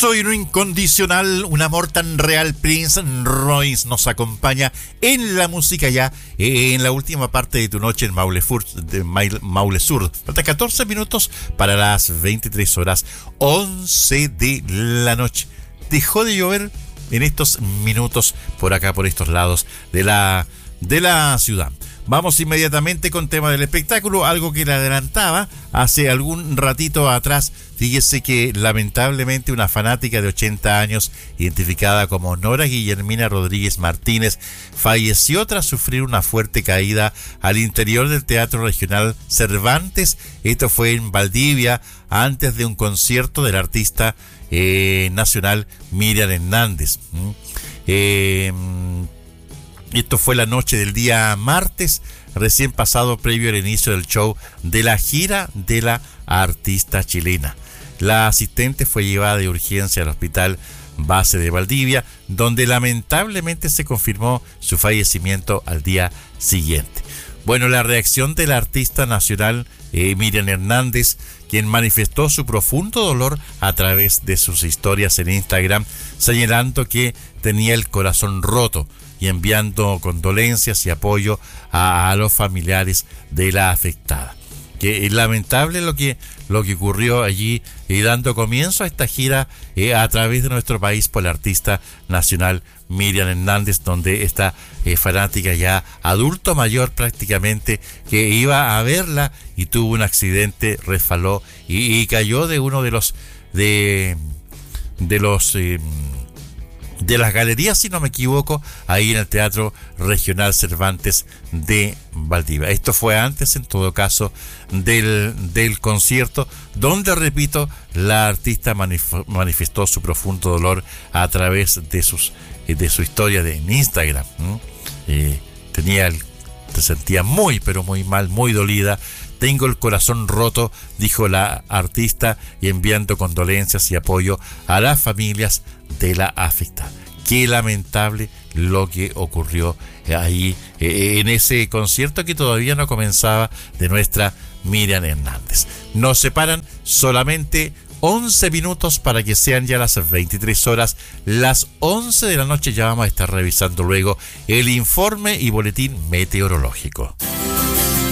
Soy un incondicional, un amor tan real. Prince Royce nos acompaña en la música ya en la última parte de tu noche en Maule Sur. Falta 14 minutos para las 23 horas 11 de la noche. Dejó de llover en estos minutos por acá, por estos lados de la ciudad. Vamos inmediatamente con tema del espectáculo, algo que le adelantaba hace algún ratito atrás. Fíjese que lamentablemente una fanática de 80 años, identificada como Nora Guillermina Rodríguez Martínez, falleció tras sufrir una fuerte caída al interior del Teatro Regional Cervantes. Esto fue en Valdivia, antes de un concierto del artista nacional Miriam Hernández. Esto fue la noche del día martes, recién pasado, previo al inicio del show de la gira de la artista chilena. La asistente fue llevada de urgencia al hospital base de Valdivia, donde lamentablemente se confirmó su fallecimiento al día siguiente. Bueno, la reacción de la artista nacional Miriam Hernández, quien manifestó su profundo dolor a través de sus historias en Instagram, señalando que tenía el corazón roto y enviando condolencias y apoyo a los familiares de la afectada. Que es lamentable lo que ocurrió allí, dando comienzo a esta gira a través de nuestro país por la artista nacional Miriam Hernández, donde esta fanática ya adulto mayor prácticamente, que iba a verla y tuvo un accidente, resbaló y cayó de uno de las galerías, si no me equivoco, ahí en el Teatro Regional Cervantes de Valdivia. Esto fue antes, en todo caso, del concierto, donde, repito, la artista manifestó su profundo dolor a través de su historia en Instagram. Se sentía muy, pero muy mal, muy dolida. Tengo el corazón roto, dijo la artista, y enviando condolencias y apoyo a las familias de la afectada. Qué lamentable lo que ocurrió ahí en ese concierto que todavía no comenzaba, de nuestra Miriam Hernández. Nos separan solamente 11 minutos para que sean ya las 23 horas, las 11 de la noche. Ya vamos a estar revisando luego el informe y boletín meteorológico.